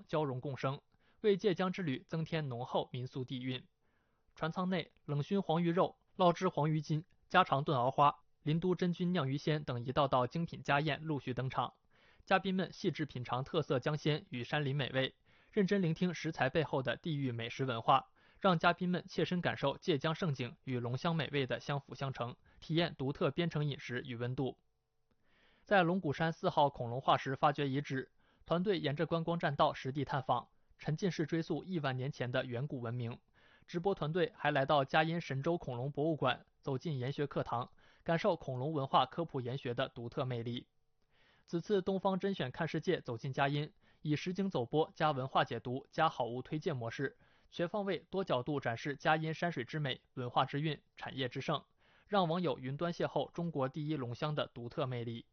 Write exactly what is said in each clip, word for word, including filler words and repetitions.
交融共生，为借江之旅增添浓厚民俗底蕴。船舱内，冷熏黄鱼肉、烙制黄鱼筋、家常炖熬花、林都真菌酿鱼鲜等一道道精品家宴陆续登场。嘉宾们细致品尝特色江鲜与山林美味，认真聆听食材背后的地域美食文化，让嘉宾们切身感受借江盛景与龙乡美味的相辅相成，体验独特边城饮食与温度。在龙骨山四号恐龙化石发掘遗址，团队沿着观光栈道实地探访，沉浸式追溯亿万年前的远古文明。直播团队还来到嘉荫神州恐龙博物馆，走进研学课堂，感受恐龙文化科普研学的独特魅力。此次东方甄选看世界走进嘉荫，以实景走播加文化解读加好物推荐模式，全方位多角度展示嘉荫山水之美、文化之韵、产业之盛，让网友云端邂逅中国第一龙乡的独特魅力。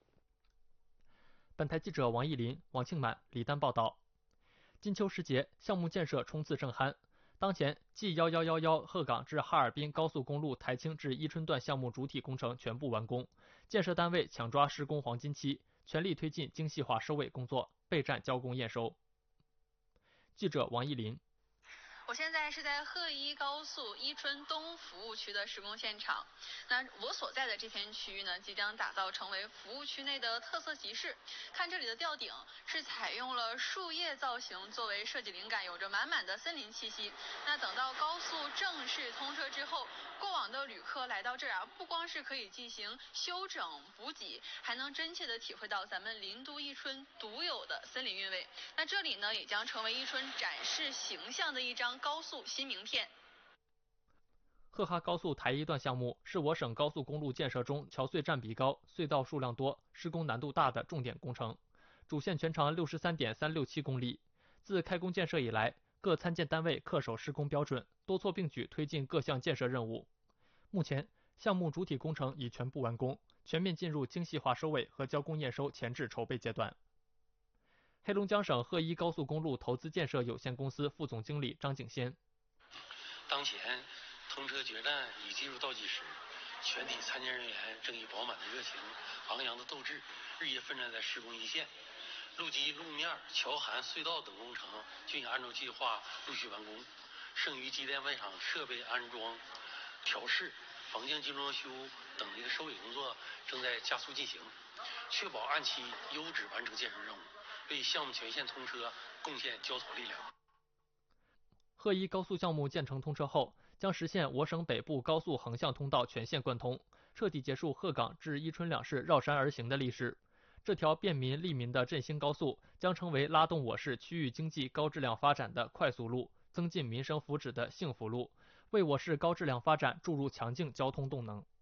本台记者王艺林、王庆满、李丹报道。金秋时节，项目建设冲刺正酣。当前，G 一一一一鹤岗至哈尔滨高速公路台青至伊春段项目主体工程全部完工，建设单位抢抓施工黄金期，全力推进精细化收尾工作，备战交工验收。记者王艺林。 我现在是在鹤伊高速伊春东服务区的施工现场。那我所在的这片区域呢，即将打造成为服务区内的特色集市。看这里的吊顶是采用了树叶造型作为设计灵感，有着满满的森林气息。那等到高速正式通车之后，过往的旅客来到这儿啊，不光是可以进行休整补给，还能真切的体会到咱们林都伊春独有的森林韵味。那这里呢，也将成为伊春展示形象的一张高速新名片。 鹤哈高速台一段项目是我省高速公路建设中桥隧占比高、隧道数量多、施工难度大的重点工程，主线全长六十三点三六七公里。自开工建设以来，各参建单位恪守施工标准，多措并举推进各项建设任务。目前，项目主体工程已全部完工，全面进入精细化收尾和交工验收前置筹备阶段。黑龙江省鹤伊高速公路投资建设有限公司副总经理张景先。 当前通车决战已进入倒计时，全体参建人员正以饱满的热情、昂扬的斗志，日夜奋战在施工一线。路基、路面、桥涵、隧道等工程均已按照计划陆续完工，剩余机电外场设备安装、调试、房间精装修等这个收尾工作正在加速进行，确保按期优质完成建设任务，为项目全线通车贡献焦头力量。 鹤伊高速项目建成通车后，将实现我省北部高速横向通道全线贯通，彻底结束鹤岗至伊春两市绕山而行的历史。这条便民利民的振兴高速将成为拉动我市区域经济高质量发展的快速路，增进民生福祉的幸福路，为我市高质量发展注入强劲交通动能。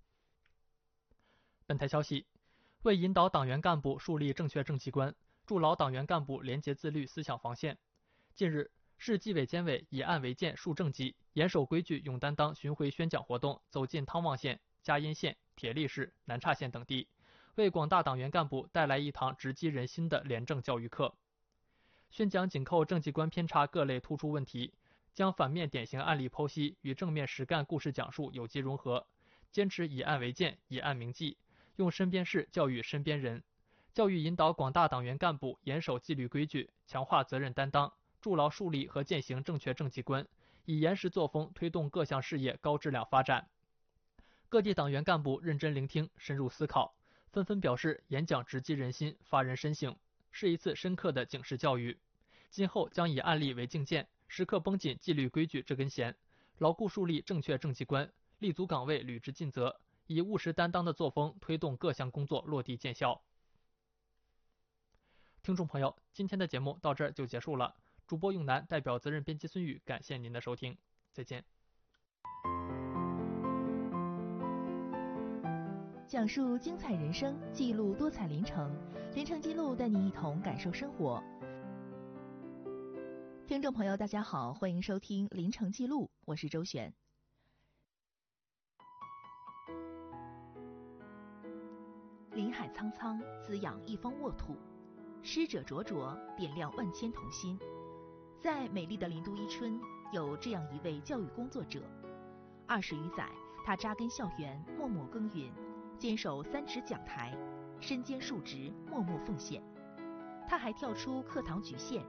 本台消息，为引导党员干部树立正确政绩观，筑牢党员干部廉洁自律思想防线，近日，市纪委监委以案为鉴树政绩，严守规矩勇担当巡回宣讲活动走进汤旺县、嘉荫县、铁力市、南岔县等地，为广大党员干部带来一堂直击人心的廉政教育课。宣讲紧扣政绩观偏差各类突出问题，将反面典型案例剖析与正面实干故事讲述有机融合，坚持以案为鉴、以案铭记，用身边事教育身边人，教育引导广大党员干部严守纪律规矩，强化责任担当，筑牢树立和践行正确政绩观，以严实作风推动各项事业高质量发展。各地党员干部认真聆听、深入思考，纷纷表示演讲直击人心、发人深省，是一次深刻的警示教育。今后将以案例为镜鉴，时刻绷紧纪律规矩这根弦，牢固树立正确政绩观，立足岗位履职尽责，以务实担当的作风推动各项工作落地见效。听众朋友，今天的节目到这儿就结束了。主播永南代表责任编辑孙宇，感谢您的收听，再见。 讲述精彩人生，记录多彩林城，林城记录带您一同感受生活。听众朋友，大家好，欢迎收听《林城记录》，我是周璇。林海苍苍，滋养一方沃土；师者灼灼，点亮万千童心。在美丽的林都伊春，有这样一位教育工作者。二十余载，他扎根校园，默默耕耘，坚守三尺讲台，身兼数职，默默奉献。他还跳出课堂局限，